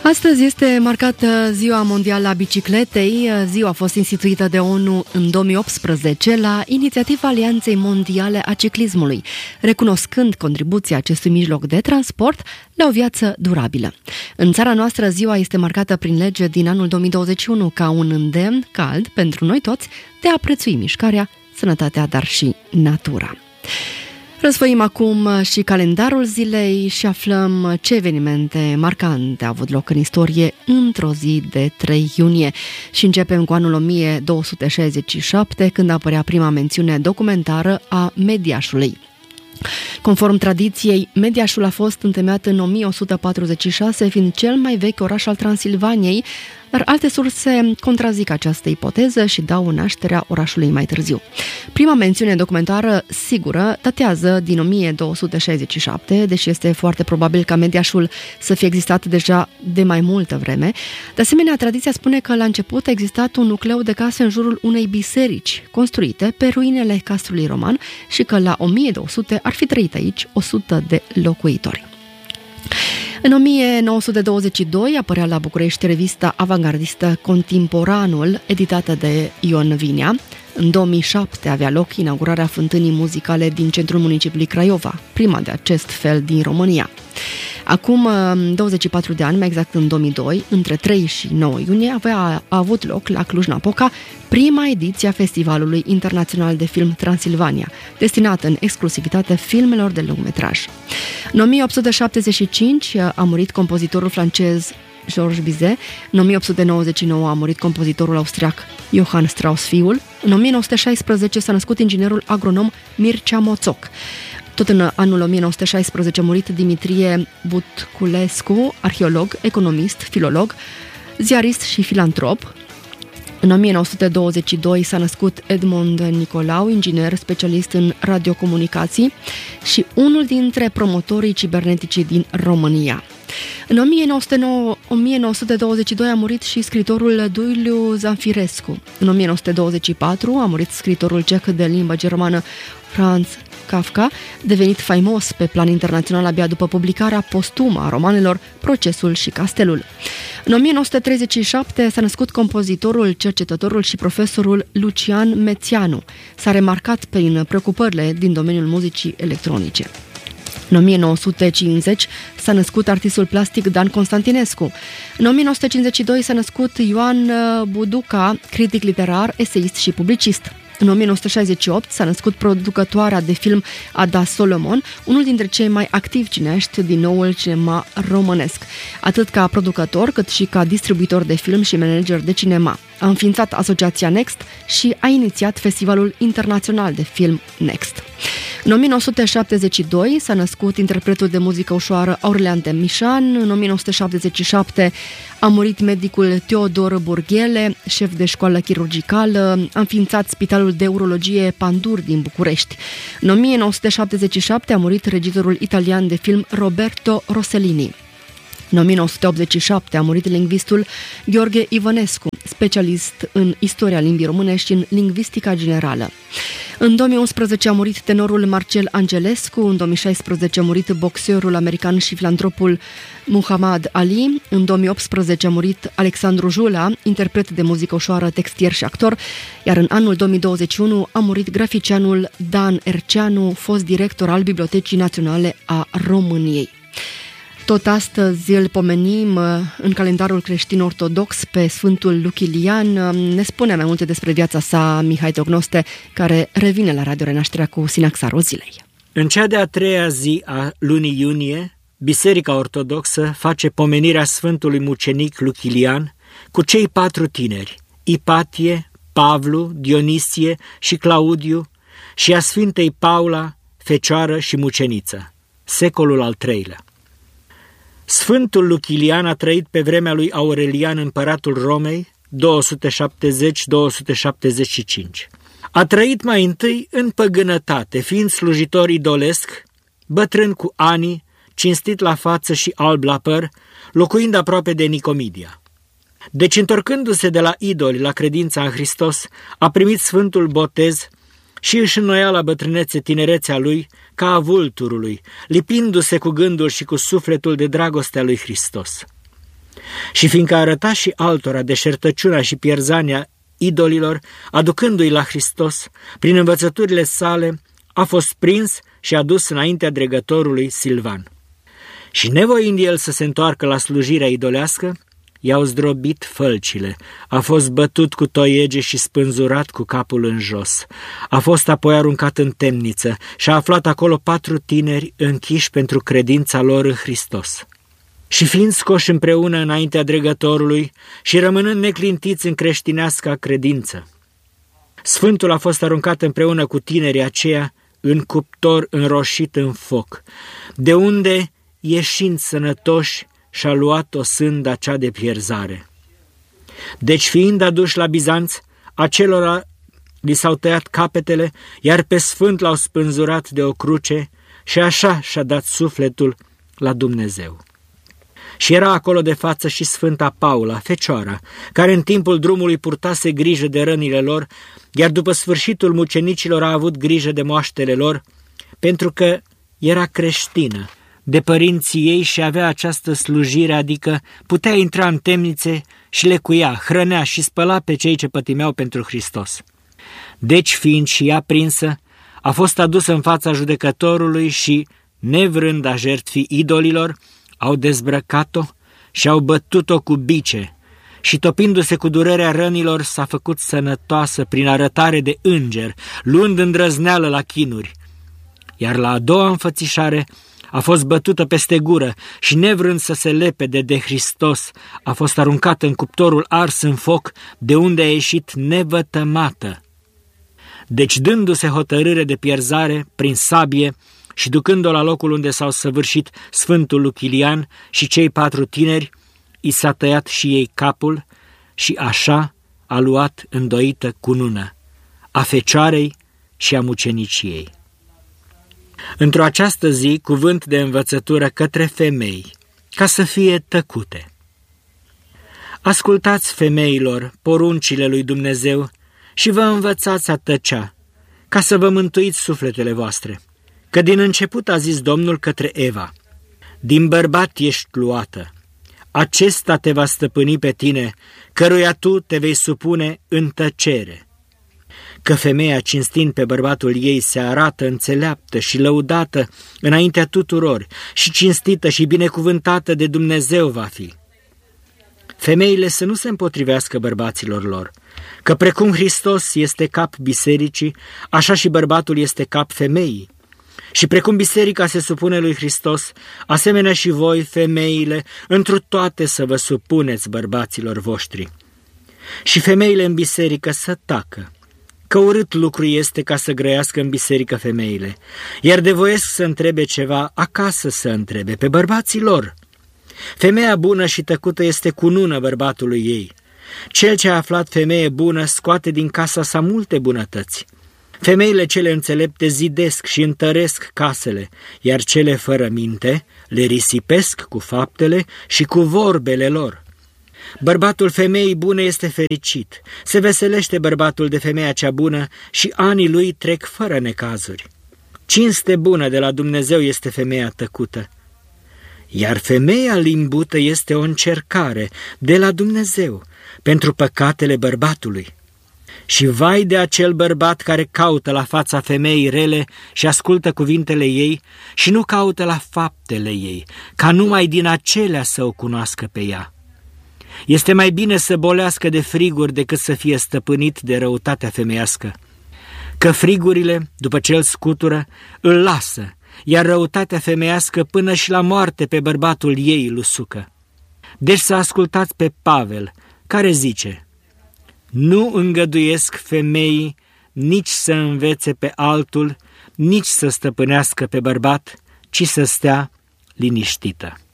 Astăzi este marcată Ziua Mondială a Bicicletei. Ziua a fost instituită de ONU în 2018 la inițiativa Alianței Mondiale a Ciclismului, recunoscând contribuția acestui mijloc de transport la o viață durabilă. În țara noastră, ziua este marcată prin lege din anul 2021 ca un îndemn cald pentru noi toți de a prețui mișcarea, sănătatea, dar și natura. Răsfoim acum și calendarul zilei și aflăm ce evenimente marcante au avut loc în istorie într-o zi de 3 iunie. Și începem cu anul 1267, când apărea prima mențiune documentară a Mediașului. Conform tradiției, Mediașul a fost întemeiat în 1146, fiind cel mai vechi oraș al Transilvaniei, dar alte surse contrazic această ipoteză și dau nașterea orașului mai târziu. Prima mențiune documentară sigură datează din 1267, deși este foarte probabil ca Mediașul să fie existat deja de mai multă vreme. De asemenea, tradiția spune că la început a existat un nucleu de case în jurul unei biserici construite pe ruinele castrului roman și că la 1200 ar fi trăit aici 100 de locuitori. În 1922 apărea la București revista avangardistă Contemporanul, editată de Ion Vinea. În 2007 avea loc inaugurarea fântânii muzicale din centrul municipiului Craiova, prima de acest fel din România. Acum 24 de ani, mai exact în 2002, între 3 și 9 iunie, a avut loc la Cluj-Napoca prima ediție a Festivalului Internațional de Film Transilvania, destinată în exclusivitate filmelor de lungmetraj. În 1875 a murit compozitorul francez Georges Bizet, în 1899 a murit compozitorul austriac Johann Strauss fiul, în 1916 s-a născut inginerul agronom Mircea Moțoc. Tot în anul 1916 a murit Dimitrie Butculescu, arheolog, economist, filolog, ziarist și filantrop. În 1922 s-a născut Edmond Nicolau, inginer specialist în radiocomunicații și unul dintre promotorii cibernetici din România. În 1922 a murit și scritorul Duiliu Zanfirescu. În 1924 a murit scritorul ceh de limbă germană Franz Kafka, devenit faimos pe plan internațional abia după publicarea postumă a romanelor Procesul și Castelul. În 1937 s-a născut compozitorul, cercetătorul și profesorul Lucian Mețianu. S-a remarcat prin preocupările din domeniul muzicii electronice. În 1950 s-a născut artistul plastic Dan Constantinescu. În 1952 s-a născut Ioan Buduca, critic literar, eseist și publicist. În 1968 s-a născut producătoarea de film Ada Solomon, unul dintre cei mai activi cineaști din noul cinema românesc, atât ca producător cât și ca distribuitor de film și manager de cinema. A înființat Asociația Next și a inițiat Festivalul Internațional de Film Next. În 1972 s-a născut interpretul de muzică ușoară Aurelian Temișan. În 1977 a murit medicul Teodor Burghele, șef de școală chirurgicală, a înființat Spitalul de Urologie Pandur din București. În 1977 a murit regizorul italian de film Roberto Rossellini. În 1987 a murit lingvistul Gheorghe Ivănescu, specialist în istoria limbii române și în lingvistica generală. În 2011 a murit tenorul Marcel Angelescu, în 2016 a murit boxerul american și filantropul Muhammad Ali, în 2018 a murit Alexandru Jula, interpret de muzică ușoară, textier și actor, iar în anul 2021 a murit graficianul Dan Erceanu, fost director al Bibliotecii Naționale a României. Tot astăzi îl pomenim în calendarul creștin-ortodox pe Sfântul Luchilian. Ne spune mai multe despre viața sa Mihai Teognoste, care revine la Radio Renașterea cu sinaxarul zilei. În cea de-a treia zi a lunii iunie, Biserica Ortodoxă face pomenirea Sfântului Mucenic Luchilian cu cei 4 tineri, Ipatie, Pavlu, Dionisie și Claudiu, și a Sfintei Paula, fecioară și muceniță, secolul al III-lea. Sfântul Luchilian a trăit pe vremea lui Aurelian, împăratul Romei, 270-275. A trăit mai întâi în păgânătate, fiind slujitor idolesc, bătrân cu ani, cinstit la față și alb la păr, locuind aproape de Nicomedia. Deci, întorcându-se de la idoli la credința în Hristos, a primit sfântul botez și își înnoia la bătrânețe tinerețea lui ca a vulturului, lipindu-se cu gândul și cu sufletul de dragostea lui Hristos. Și fiindcă arăta și altora deșertăciunea și pierzania idolilor, aducându-i la Hristos, prin învățăturile sale, a fost prins și adus înaintea dregătorului Silvan. Și nevoind el să se întoarcă la slujirea idolească, i-au zdrobit fălcile, a fost bătut cu toiege și spânzurat cu capul în jos. A fost apoi aruncat în temniță și a aflat acolo 4 tineri închiși pentru credința lor în Hristos. Și fiind scoși împreună înaintea dregătorului și rămânând neclintiți în creștineasca credință, Sfântul a fost aruncat împreună cu tinerii aceia în cuptor înroșit în foc, de unde, ieșind sănătoși, și-a luat o sânda cea de pierzare. Deci, fiind aduși la Bizanț, acelora li s-au tăiat capetele, iar pe Sfânt l-au spânzurat de o cruce și așa și-a dat sufletul la Dumnezeu. Și era acolo de față și Sfânta Paula, fecioara, care în timpul drumului purtase grijă de rănile lor, iar după sfârșitul mucenicilor a avut grijă de moaștele lor, pentru că era creștină de părinții ei și avea această slujire, adică putea intra în temnițe și lecuia, hrănea și spăla pe cei ce pătimeau pentru Hristos. Deci, fiind și ea prinsă, a fost adusă în fața judecătorului și, nevrând a jertfi idolilor, au dezbrăcat-o și au bătut-o cu bice și, topindu-se cu durerea rănilor, s-a făcut sănătoasă prin arătare de înger, luând îndrăzneală la chinuri. Iar la a doua înfățișare a fost bătută peste gură și, nevrând să se lepede de Hristos, a fost aruncată în cuptorul ars în foc, de unde a ieșit nevătămată. Deci, dându-se hotărâre de pierzare prin sabie și ducând-o la locul unde s-au săvârșit Sfântul Luchilian și cei 4 tineri, i s-a tăiat și ei capul și așa a luat îndoită cunună a fecioarei și a muceniciei. Într-o această zi, cuvânt de învățătură către femei, ca să fie tăcute. Ascultați, femeilor, poruncile lui Dumnezeu și vă învățați a tăcea, ca să vă mântuiți sufletele voastre. Că din început a zis Domnul către Eva: din bărbat ești luată, acesta te va stăpâni pe tine, căruia tu te vei supune în tăcere. Că femeia, cinstind pe bărbatul ei, se arată înțeleaptă și lăudată înaintea tuturor și cinstită și binecuvântată de Dumnezeu va fi. Femeile să nu se împotrivească bărbaților lor, că precum Hristos este cap bisericii, așa și bărbatul este cap femeii. Și precum biserica se supune lui Hristos, asemenea și voi, femeile, întru toate să vă supuneți bărbaților voștri. Și femeile în biserică să tacă, că urât lucru este ca să grăiască în biserică femeile, iar de voiesc să întrebe ceva, acasă să întrebe, pe bărbații lor. Femeia bună și tăcută este cunună bărbatului ei. Cel ce a aflat femeie bună scoate din casa sa multe bunătăți. Femeile cele înțelepte zidesc și întăresc casele, iar cele fără minte le risipesc cu faptele și cu vorbele lor. Bărbatul femeii bune este fericit, se veselește bărbatul de femeia cea bună și anii lui trec fără necazuri. Cinste bună de la Dumnezeu este femeia tăcută, iar femeia limbută este o încercare de la Dumnezeu pentru păcatele bărbatului. Și vai de acel bărbat care caută la fața femeii rele și ascultă cuvintele ei și nu caută la faptele ei, ca numai din acelea să o cunoască pe ea. Este mai bine să bolească de friguri decât să fie stăpânit de răutatea femeiască, că frigurile, după ce îl scutură, îl lasă, iar răutatea femeiască până și la moarte pe bărbatul ei îl usucă. Deci să ascultați pe Pavel, care zice: nu îngăduiesc femeii nici să învețe pe altul, nici să stăpânească pe bărbat, ci să stea liniștită.